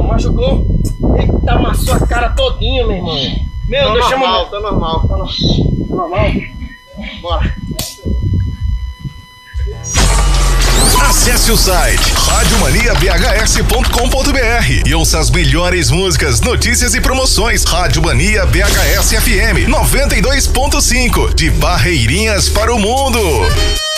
machucou? Eita, amassou a cara todinha, meu irmão. Meu Deus, chama o... Tá normal. Tá normal? Bora. Acesse o site radiomaniabhs.com.br e ouça as melhores músicas, notícias e promoções. Rádio Mania BHS FM 92.5, de Barreirinhas para o mundo.